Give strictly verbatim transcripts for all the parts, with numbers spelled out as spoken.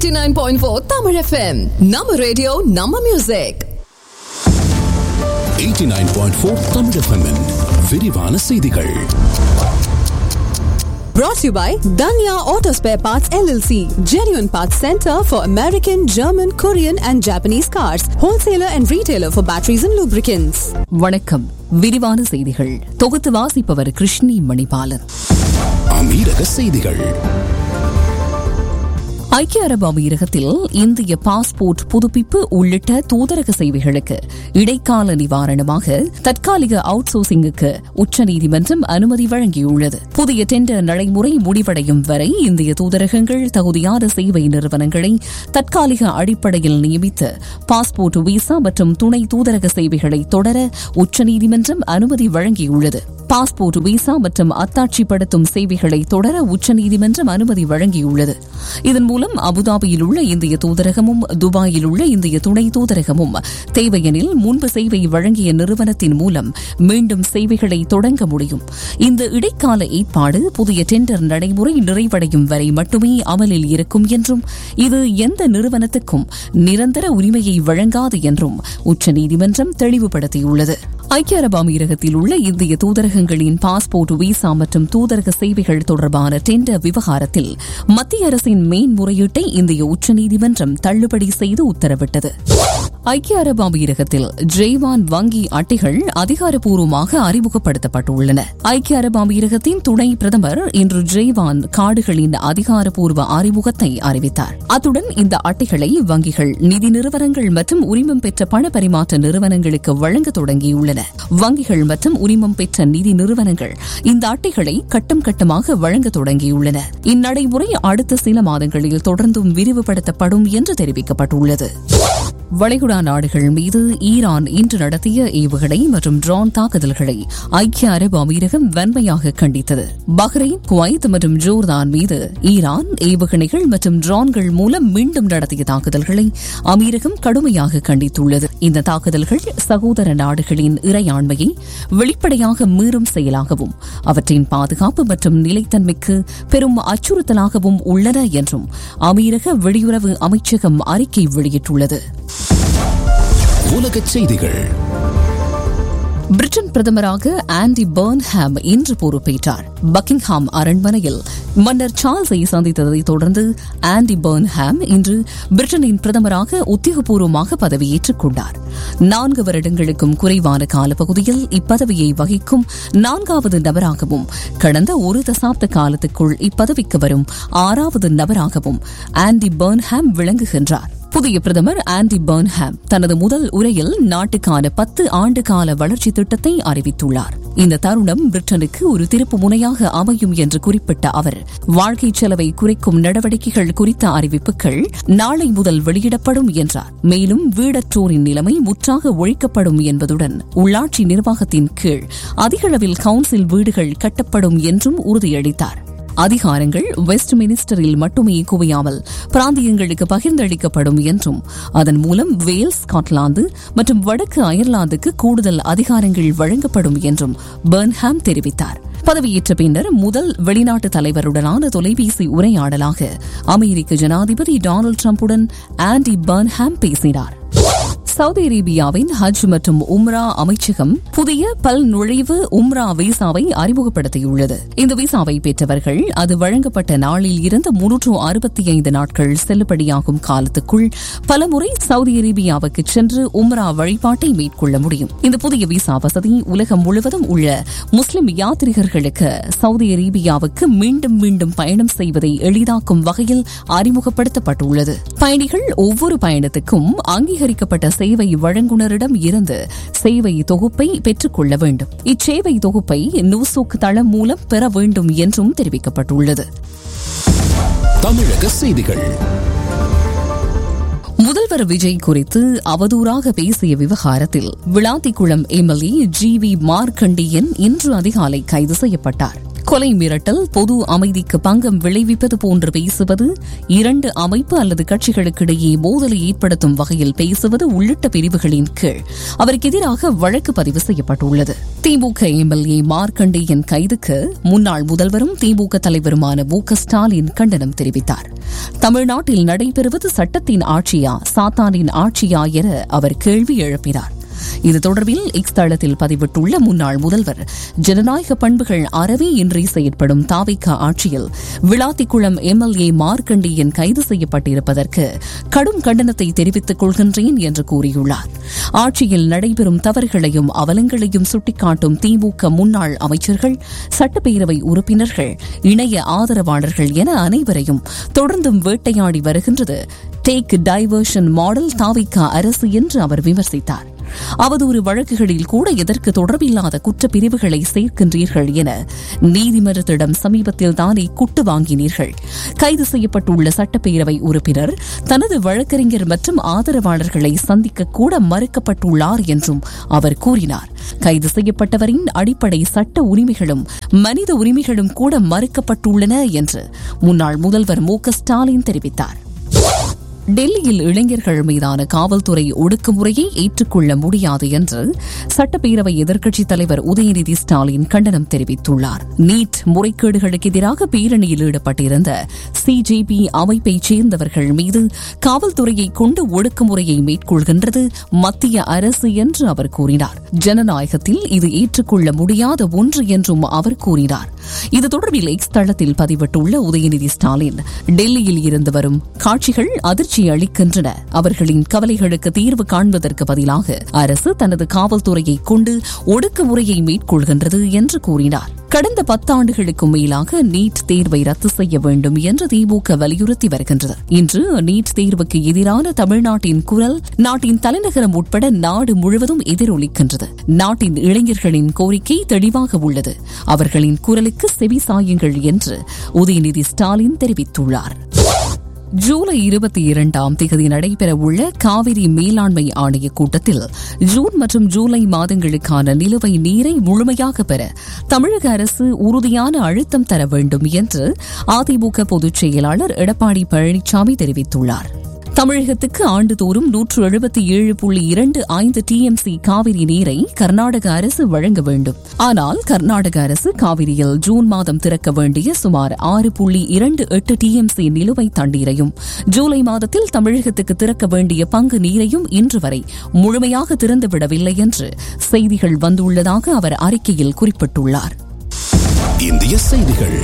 eighty-nine point four Tamil F M. Nama radio, Nama music. eighty-nine point four Tamil F M. விரிவான செய்திகள். Brought to you by Danya Auto Spare Parts L L C, genuine parts center for American, German, Korean and Japanese cars, wholesaler and retailer for batteries and lubricants. வணக்கம். விரிவான செய்திகள் தொகுத்து வாசிப்பவர் கிருஷ்ணி மணிபாலன். அமீரக செய்திகள். ஐக்கிய அரபு அமீரகத்தில் இந்திய பாஸ்போர்ட் புதுப்பிப்பு உள்ளிட்ட தூதரக சேவைகளுக்கு இடைக்கால நிவாரணமாக தற்காலிக அவுட் சோர்சிங்குக்கு உச்சநீதிமன்றம் அனுமதி வழங்கியுள்ளது. புதிய டெண்டர் நடைமுறை முடிவடையும் வரை இந்திய தூதரகங்கள் தகுதியான சேவை நிறுவனங்களை தற்காலிக அடிப்படையில் நியமித்து பாஸ்போர்ட் விசா மற்றும் துணை தூதரக சேவைகளை தொடர உச்சநீதிமன்றம் அனுமதி வழங்கியுள்ளது. பாஸ்போர்ட் விசா மற்றும் அத்தாட்சிப்படுத்தும் சேவைகளை தொடர உச்சநீதிமன்றம் அனுமதி வழங்கியுள்ளது. இதன் மூலம் அபுதாபியில் உள்ள இந்திய தூதரகமும் துபாயில் உள்ள இந்திய துணை தூதரகமும் தேவையெனில் முன்பு சேவை வழங்கிய நிறுவனத்தின் மூலம் மீண்டும் சேவைகளை தொடங்க முடியும். இந்த இடைக்கால ஏற்பாடு புதிய டெண்டர் நடைமுறை நிறைவடையும் வரை மட்டுமே அமலில் இருக்கும் என்றும் இது எந்த நிறுவனத்துக்கும் நிரந்தர உரிமையை வழங்காது என்றும் உச்சநீதிமன்றம் தெளிவுபடுத்தியுள்ளது. ஐக்கிய அரபு அமீரகத்தில் உள்ள இந்திய தூதரகங்களின் பாஸ்போர்ட் விசா மற்றும் தூதரக சேவைகள் தொடர்பான டெண்டர் விவகாரத்தில் மத்திய அரசின் மேன்முறையீட்டை இந்திய உச்சநீதிமன்றம் தள்ளுபடி செய்து உத்தரவிட்டது. ஐக்கிய அரபு அமீரகத்தில் ஜெய்வான் வங்கி அட்டைகள் அதிகாரப்பூர்வமாக அறிமுகப்படுத்தப்பட்டுள்ளன. ஐக்கிய அரபு அமீரகத்தின் துணை பிரதமர் இன்று ஜெய்வான் கார்டுகளின் அதிகாரப்பூர்வ அறிமுகத்தை அறிவித்தார். அத்துடன் இந்த அட்டைகளை வங்கிகள், நிதி நிறுவனங்கள் மற்றும் உரிமம் பெற்ற பண பரிமாற்ற நிறுவனங்களுக்கு வழங்க தொடங்கியுள்ளன. வங்கிகள் மற்றும் உரிமம் பெற்ற நிதி நிறுவனங்கள் இந்த அட்டைகளை கட்டம் கட்டமாக வழங்க தொடங்கியுள்ளன. இந்நடைமுறை அடுத்த சில மாதங்களில் தொடர்ந்தும் விரிவுபடுத்தப்படும் என்று தெரிவிக்கப்பட்டுள்ளது. வளைகுடா நாடுகள் மீது ஈரான் இன்று நடத்திய ஏவுகணை மற்றும் ட்ரோன் தாக்குதல்களை ஐக்கிய அரபு அமீரகம் வன்மையாக கண்டித்தது. பஹ்ரைன், குவைத் மற்றும் ஜோர்தான் மீது ஈரான் ஏவுகணைகள் மற்றும் ட்ரோன்கள் மூலம் மீண்டும் நடத்திய தாக்குதல்களை அமீரகம் கடுமையாக கண்டித்துள்ளது. இந்த தாக்குதல்கள் சகோதர நாடுகளின் இறையாண்மையை வெளிப்படையாக மீறும் செயலாகவும் அவற்றின் பாதுகாப்பு மற்றும் நிலைத்தன்மைக்கு பெரும் அச்சுறுத்தலாகவும் உள்ளன என்றும் அமீரக வெளியுறவு அமைச்சகம் அறிக்கை வெளியிட்டுள்ளது. உலகச் செய்திகள். பிரிட்டன் பிரதமராக ஆண்டி பர்ன்ஹாம் இன்று பொறுப்பேற்றார். பக்கிங்ஹாம் அரண்மனையில் மன்னர் சார்ல்ஸை சந்தித்ததை தொடர்ந்து ஆண்டி பர்ன்ஹாம் இன்று பிரிட்டனின் பிரதமராக உத்தியோகபூர்வமாக பதவியேற்றுக் கொண்டார். நான்கு வருடங்களுக்கும் குறைவான காலப்பகுதியில் இப்பதவியை வகிக்கும் நான்காவது நபராகவும் கடந்த ஒரு தசாப்த காலத்துக்குள் இப்பதவிக்கு வரும் ஆறாவது நபராகவும் ஆண்டி பர்ன்ஹாம் விளங்குகின்றார். புதிய பிரதமர் ஆண்டி பர்ன்ஹாம் தனது முதல் உரையில் நாட்டுக்கான பத்து ஆண்டு கால வளர்ச்சி திட்டத்தை அறிவித்துள்ளார். இந்த தருணம் பிரிட்டனுக்கு ஒரு திருப்பு முனையாக அமையும் என்று குறிப்பிட்ட அவர், வாழ்க்கை செலவை குறைக்கும் நடவடிக்கைகள் குறித்த அறிவிப்புகள் நாளை முதல் வெளியிடப்படும் என்றார். மேலும் வீடற்றோரின் நிலைமை முற்றாக ஒழிக்கப்படும் என்பதுடன் உள்ளாட்சி நிர்வாகத்தின் கீழ் அதிகளவில் கவுன்சில் வீடுகள் கட்டப்படும் என்றும் உறுதியளித்தார். அதிகாரங்கள் வெஸ்ட் மினிஸ்டரில் மட்டுமே குவியாமல் பிராந்தியங்களுக்கு பகிர்ந்தளிக்கப்படும் என்றும் அதன் மூலம் வேல்ஸ், ஸ்காட்லாந்து மற்றும் வடக்கு அயர்லாந்துக்கு கூடுதல் அதிகாரங்கள் வழங்கப்படும் என்றும் பர்ன்ஹாம் தெரிவித்தார். பதவியேற்ற பின்னர் முதல் வெளிநாட்டு தலைவருடனான தொலைபேசி உரையாடலாக அமெரிக்க ஜனாதிபதி டொனால்டு டிரம்புடன் ஆண்டி பர்ன்ஹாம் பேசினார். சவுதி அரேபியாவின் ஹஜ் மற்றும் உம்ரா அமைச்சகம் புதிய பல் நுழைவு உம்ரா விசாவை அறிமுகப்படுத்தியுள்ளது. இந்த விசாவை பெற்றவர்கள் அது வழங்கப்பட்ட நாளில் இருந்து முன்னூற்று அறுபத்தி ஐந்து நாட்கள் செல்லுபடியாகும் காலத்துக்குள் பலமுறை சவுதி அரேபியாவுக்கு சென்று உம்ரா வழிபாட்டை மேற்கொள்ள முடியும். இந்த புதிய விசா வசதி உலகம் முழுவதும் உள்ள முஸ்லிம் யாத்ரீகர்களுக்கு சவுதி அரேபியாவுக்கு மீண்டும் மீண்டும் பயணம் செய்வதை எளிதாக்கும் வகையில் அறிமுகப்படுத்தப்பட்டுள்ளது. பயணிகள் ஒவ்வொரு பயணத்துக்கும் அங்கீகரிக்கப்பட்ட சேவை வழங்குனரிடம் இருந்து சேவை தொகுப்பை பெற்றுக் கொள்ள வேண்டும். இச்சேவை தொகுப்பை நூசுக் தளம் மூலம் பெற வேண்டும் என்றும் தெரிவிக்கப்பட்டுள்ளது. தமிழக செய்திகள். முதல்வர் விஜய் குறித்து அவதூறாக பேசிய விவகாரத்தில் விளாத்திக்குளம் எம்எல்ஏ ஜி வி மார்க்கண்டியன் இன்று அதிகாலை கைது செய்யப்பட்டார். கொலை மிரட்டல், பொது அமைதிக்கு பங்கம் விளைவிப்பது போன்று பேசுவது, இரண்டு அமைப்பு அல்லது கட்சிகளுக்கிடையே மோதலை ஏற்படுத்தும் வகையில் பேசுவது உள்ளிட்ட பிரிவுகளின் கீழ் அவருக்கு எதிராக வழக்கு பதிவு செய்யப்பட்டுள்ளது. திமுக எம்எல்ஏ மார்க்கண்டேயன் கைதுக்கு முன்னாள் முதல்வரும் திமுக தலைவருமான மு க ஸ்டாலின் கண்டனம் தெரிவித்தார். தமிழ்நாட்டில் நடைபெறுவது சட்டத்தின் ஆட்சியா சாத்தானின் ஆட்சியா என அவர் கேள்வி எழுப்பினார். இது தொடர்பில் எக்ஸ் தளத்தில் பதிவிட்டுள்ள முன்னாள் முதல்வர், ஜனநாயக பண்புகள் அறவே இன்றி செயற்படும் தாவிக ஆட்சியில் விளாத்திக்குளம் எம்எல்ஏ மார்க்கண்டேயன் கைது செய்யப்பட்டிருப்பதற்கு கடும் கண்டனத்தை தெரிவித்துக் கொள்கின்றேன் என்று கூறியுள்ளார். ஆட்சியில் நடைபெறும் தவறுகளையும் அவலங்களையும் சுட்டிக்காட்டும் திமுக முன்னாள் அமைச்சர்கள், சட்டப்பேரவை உறுப்பினர்கள், இணைய ஆதரவாளர்கள் என அனைவரையும் தொடர்ந்தும் வேட்டையாடி வருகின்றது டேக் டைவர்ஷன் மாடல் தாவிக அரசு என்று அவர் விமர்சித்தார். அவதூறு வழக்குகளில் கூட எதற்கு தொடர்பில்லாத குற்றப்பிரிவுகளை சேர்க்கின்றீர்கள் என நீதிமன்றத்திடம் சமீபத்தில் தானே குட்டு வாங்கினீர்கள். கைது செய்யப்பட்டுள்ள சட்டப்பேரவை உறுப்பினர் தனது வழக்கறிஞர் மற்றும் ஆதரவாளர்களை சந்திக்க கூட மறுக்கப்பட்டுள்ளார் என்றும் அவர் கூறினார். கைது செய்யப்பட்டவரின் அடிப்படை சட்ட உரிமைகளும் மனித உரிமைகளும் கூட மறுக்கப்பட்டுள்ளன என்று முன்னாள் முதல்வர் மு க ஸ்டாலின் தெரிவித்தார். டெல்லியில் இளைஞர்கள் மீதான காவல்துறை ஒடுக்குமுறையை ஏற்றுக்கொள்ள முடியாது என்று சட்டப்பேரவை எதிர்க்கட்சித் தலைவர் உதயநிதி ஸ்டாலின் கண்டனம் தெரிவித்துள்ளார். நீட் முறைகேடுகளுக்கு எதிராக பேரணியில் ஈடுபட்டிருந்த சிஜேபி அமைப்பைச் சேர்ந்தவர்கள் மீது காவல்துறையை கொண்டு ஒடுக்குமுறையை மேற்கொள்கின்றது மத்திய அரசு என்று அவர் கூறினார். ஜனநாயகத்தில் இது ஏற்றுக்கொள்ள முடியாத ஒன்று என்றும் அவர் கூறினார். இது தொடர்பில் எக்ஸ் தளத்தில் பதிவிட்டுள்ள உதயநிதி ஸ்டாலின், டெல்லியில் இருந்து வரும் காட்சிகள் அதிர்ச்சி அளிக்கின்றன. அவர்களின் கவலைகளுக்கு தீர்வு காண்பதற்கு பதிலாக அரசு தனது காவல்துறையை கொண்டு ஒடுக்குமுறையை மேற்கொள்கின்றது என்று கூறினார். கடந்த பத்தாண்டுகளுக்கும் மேலாக நீட் தேர்வை ரத்து செய்ய வேண்டும் என்று திமுக வலியுறுத்தி வருகின்றது. இன்று நீட் தேர்வுக்கு எதிரான தமிழ்நாட்டின் குரல் நாட்டின் தலைநகரம் உட்பட நாடு முழுவதும் எதிரொலிக்கின்றது. நாட்டின் இளைஞர்களின் கோரிக்கை தெளிவாக உள்ளது. அவர்களின் குரலுக்கு செவி சாயுங்கள் என்று உதயநிதி ஸ்டாலின் தெரிவித்துள்ளார். ஜூலை இருபத்தி இரண்டாம் தேதி நடைபெறவுள்ள காவிரி மேலாண்மை ஆணைய கூட்டத்தில் ஜூன் மற்றும் ஜூலை மாதங்களுக்கான நிலுவை நீரை முழுமையாக பெற தமிழக அரசு உறுதியான அழுத்தம் தர வேண்டும் என்று அதிமுக பொதுச் செயலாளர் எடப்பாடி பழனிசாமி தெரிவித்துள்ளார். தமிழகத்துக்கு ஆண்டுதோறும் நூற்று எழுபத்தி ஏழு புள்ளி இரண்டு ஐந்து டிஎம்சி காவிரி நீரை கர்நாடக அரசு வழங்க வேண்டும். ஆனால் கர்நாடக அரசு காவிரியில் ஜூன் மாதம் திறக்க வேண்டிய சுமார் ஆறு புள்ளி இரண்டு எட்டு டிஎம்சி நிலுவை தண்ணீரையும் ஜூலை மாதத்தில் தமிழகத்துக்கு திறக்க வேண்டிய பங்கு நீரையும் இன்று வரை முழுமையாக திறந்துவிடவில்லை என்று செய்திகள் வந்துள்ளதாக அவர் அறிக்கையில் குறிப்பிட்டுள்ளார். இந்திய செய்திகள்.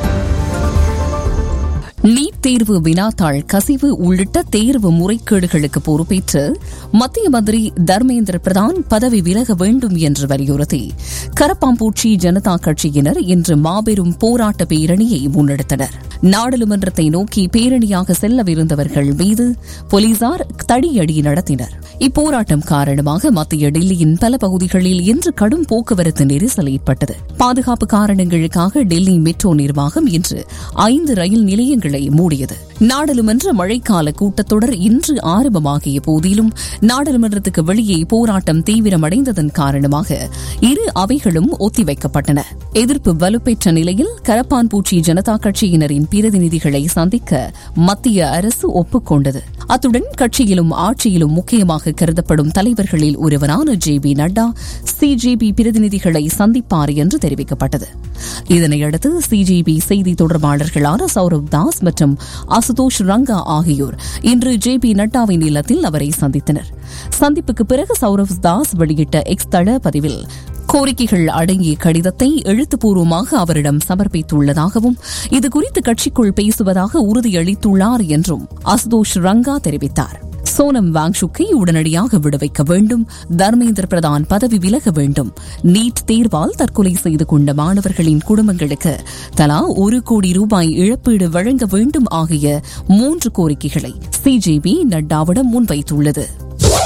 நீட் தேர்வு வினாத்தாள் கசிவு உள்ளிட்ட தேர்வு முறைகேடுகளுக்கு பொறுப்பேற்று மத்திய மந்திரி தர்மேந்திர பிரதான் பதவி விலக வேண்டும் என்று வலியுறுத்தி கரப்பாம்பூச்சி ஜனதா கட்சியினர் இன்று மாபெரும் போராட்ட பேரணியை முன்னெடுத்தனர். நாடாளுமன்றத்தை நோக்கி பேரணியாக செல்லவிருந்தவர்கள் மீது போலீசார் தடியடி நடத்தினர். இப்போராட்டம் காரணமாக மத்திய டெல்லியின் பல பகுதிகளில் இன்று கடும் போக்குவரத்து நெரிசல் ஏற்பட்டது. பாதுகாப்பு காரணங்களுக்காக டெல்லி மெட்ரோ நிர்வாகம் இன்று ஐந்து ரயில் நிலையங்களை மூடியது. நாடாளுமன்ற மழைக்கால கூட்டத்தொடர் இன்று ஆரம்பமாகிய போதிலும் நாடாளுமன்றத்துக்கு வெளியே போராட்டம் தீவிரமடைந்ததன் காரணமாக இரு அவைகளும் ஒத்திவைக்கப்பட்டன. எதிர்ப்பு வலுப்பெற்ற நிலையில் கரப்பான்பூச்சி ஜனதா கட்சியினரின் பிரதிநிதிகளை சந்திக்க மத்திய அரசு ஒப்புக்கொண்டது. அத்துடன் கட்சியிலும் ஆட்சியிலும் முக்கியமாக கருதப்படும் தலைவர்களில் ஒருவரான ஜே பி நட்டா சிஜேபி பிரதிநிதிகளை சந்திப்பார் என்று தெரிவிக்கப்பட்டது. இதனையடுத்து சிஜேபி செய்தி தொடர்பாளர்களான சௌரவ் தாஸ் மற்றும் அசுதோஷ் ரங்கா ஆகியோர் இன்று ஜே பி நட்டாவின் இல்லத்தில் அவரை சந்தித்தனர். சந்திப்புக்கு பிறகு சௌரவ் தாஸ் வெளியிட்ட எக்ஸ் தள பதிவில் கோரிக்கைகள் அடங்கிய கடிதத்தை எழுத்துப்பூர்வமாக அவரிடம் சமர்ப்பித்துள்ளதாகவும் இதுகுறித்து கட்சிக்குள் பேசுவதாக உறுதியளித்துள்ளார் என்றும் அசுதோஷ் ரங்கா தெரிவித்தார். சோனம் வாங்சுக்கை உடனடியாக விடுவிக்க வேண்டும், தர்மேந்திர பிரதான் பதவி விலக வேண்டும், நீட் தேர்வால் தற்கொலை செய்து கொண்ட மாணவர்களின் குடும்பங்களுக்கு தலா ஒரு கோடி ரூபாய் இழப்பீடு வழங்க வேண்டும் ஆகிய மூன்று கோரிக்கைகளை சிஜேபி நட்டாவிடம் முன்வைத்துள்ளது.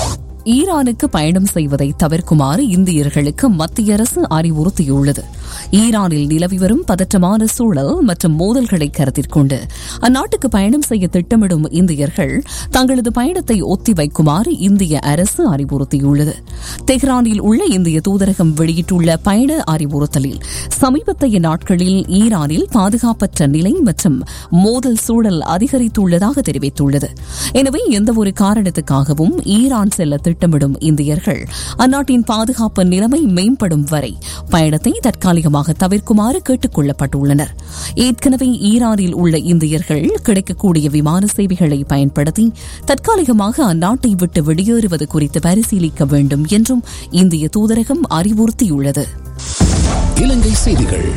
ஈரானுக்கு பயணம் செய்வதை தவிர்க்குமாறு இந்தியர்களுக்கு மத்திய அரசு அறிவுறுத்தியுள்ளது. ஈரானில் நிலவி வரும் பதற்றமான சூழல் மற்றும் மோதல்களை கருத்தில் கொண்டு அந்நாட்டுக்கு பயணம் செய்ய திட்டமிடும் இந்தியர்கள் தங்களது பயணத்தை ஒத்திவைக்குமாறு இந்திய அரசு அறிவுறுத்தியுள்ளது. தெஹ்ரானில் உள்ள இந்திய தூதரகம் வெளியிட்டுள்ள பயண அறிவுறுத்தலில் சமீபத்திய நாட்களில் ஈரானில் பாதுகாப்பற்ற நிலை மற்றும் மோதல் சூழல் அதிகரித்துள்ளதாக தெரிவித்துள்ளது. எனவே எந்தவொரு காரணத்துக்காகவும் ஈரான் செல்ல திட்டமிடும் இந்தியர்கள் அந்நாட்டின் பாதுகாப்பு நிலைமை மேம்படும் வரை பயணத்தை தற்காலிகமாக தவிர்க்குமாறு கேட்டுக் கொள்ளப்பட்டுள்ளனர். ஏற்கனவே ஈரானில் உள்ள இந்தியர்கள் கிடைக்கக்கூடிய விமான சேவைகளை பயன்படுத்தி தற்காலிகமாக அந்நாட்டை விட்டு வெளியேறுவது குறித்து பரிசீலிக்க வேண்டும் என்றும் இந்திய தூதரகம் அறிவுறுத்தியுள்ளது. இலங்கை செய்திகள்.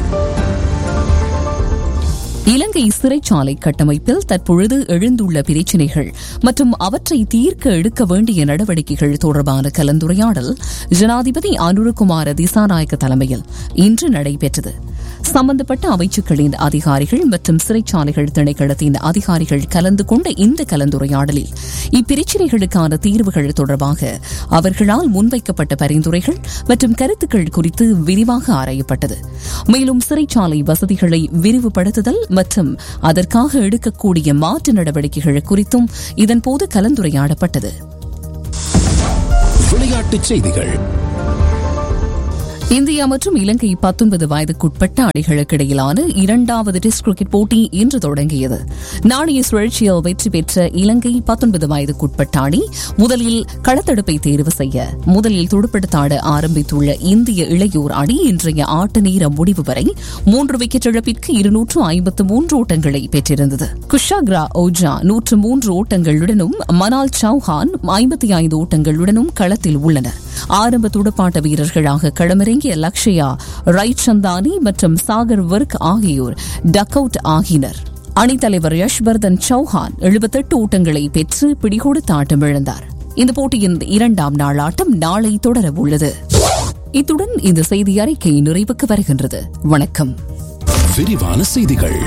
இலங்கை சிறைச்சாலை கட்டமைப்பில் தற்பொழுது எழுந்துள்ள பிரச்சினைகள் மற்றும் அவற்றை தீர்க்க எடுக்க வேண்டிய நடவடிக்கைகள் தொடர்பான கலந்துரையாடல் ஜனாதிபதி அனுரகுமார திசாநாயக்க தலைமையில் இன்று நடைபெற்றது. சம்பந்தப்பட்ட அமைச்சுக்களின் அதிகாரிகள் மற்றும் சிறைச்சாலைகள் திணைக்களத்தின் அதிகாரிகள் கலந்து கொண்ட இந்த கலந்துரையாடலில் இப்பிரச்சினைகளுக்கான தீர்வுகள் தொடர்பாக அவர்களால் முன்வைக்கப்பட்ட பரிந்துரைகள் மற்றும் கருத்துக்கள் குறித்து விரிவாக ஆராயப்பட்டது. மேலும் சிறைச்சாலை வசதிகளை விரிவுபடுத்துதல் மற்றும் அதற்காக எடுக்கக்கூடிய மாற்று நடவடிக்கைகள் குறித்தும் இதன்போது கலந்துரையாடப்பட்டது. விளையாட்டுச் செய்திகள். இந்தியா மற்றும் இலங்கை பத்தொன்பது வயதுக்குட்பட்ட அணிகளுக்கு இடையிலான இரண்டாவது டெஸ்ட் கிரிக்கெட் போட்டி இன்று தொடங்கியது. நாணய சுழற்சியில் வெற்றி பெற்ற இலங்கை பத்தொன்பது வயதுக்குட்பட்ட அணி முதலில் களத்தடுப்பை தேர்வு செய்ய முதலில் துடுப்படுத்தாட ஆரம்பித்துள்ள இந்திய இளையோர் அணி இன்றைய ஆட்ட நேர முடிவு வரை மூன்று விக்கெட் இழப்பிற்கு இருநூற்று ஐம்பத்து மூன்று ஓட்டங்களை பெற்றிருந்தது. குஷாக்ரா ஓஜா நூற்று மூன்று ஓட்டங்களுடனும் மனால் சௌஹான் ஐம்பத்தி ஐந்து ஓட்டங்களுடனும் களத்தில் உள்ளனர். ஆரம்ப துடுப்பாட்ட வீரர்களாக களமிறங்கிய லக்ஷயா ரைச்சந்தானி மற்றும் சாகர் வர்க் ஆகியோர் டக் அவுட் ஆகினர். அணித்தலைவர் யஷ்வர்தன் சௌஹான் எழுபத்தெட்டு ஓட்டங்களை பெற்று பிடிகொடுத்து ஆட்டமிழந்தார். இந்த போட்டியின் இரண்டாம் நாள் ஆட்டம் நாளை தொடரவுள்ளது. இத்துடன் இந்த செய்தி அறிக்கை நிறைவுக்கு வருகின்றது. வணக்கம். விரிவான செய்திகள்.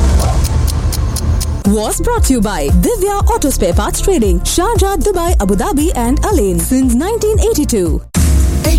Was brought to you by Divya Auto Spare Parts Trading, Sharjah, Dubai, Abu Dhabi and Alain since nineteen eighty-two.